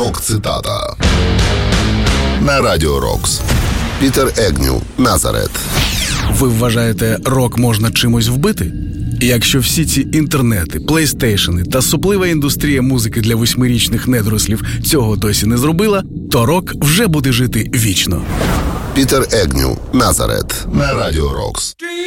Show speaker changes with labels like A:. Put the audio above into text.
A: Рок-цитата на Радіо Рокс. Пітер Егню, Назарет.
B: Ви вважаєте, рок можна чимось вбити? Якщо всі ці інтернети, плейстейшени та суплива індустрія музики для 8-річних недорослів цього досі не зробила, то рок вже буде жити вічно.
A: Пітер Егню, Назарет на Радіо Рокс.